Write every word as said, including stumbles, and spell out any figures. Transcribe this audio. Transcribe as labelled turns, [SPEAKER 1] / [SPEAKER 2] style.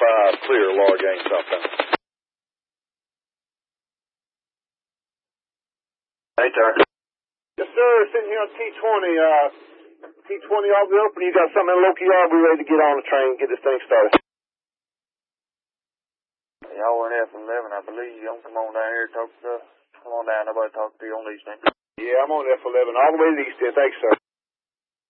[SPEAKER 1] five, clear, lower gain southbound. Hey, Turk.
[SPEAKER 2] Yes, sir. Sitting here on T twenty. Uh, T twenty all the open. You got something in Loki Yard. We're ready to get on the train and get this thing started.
[SPEAKER 3] Y'all in F eleven, I believe. You don't come on down here and talk to, come on down. Nobody talk to you on these things.
[SPEAKER 2] Yeah, I'm on F eleven all the way to the east end. Thanks, sir.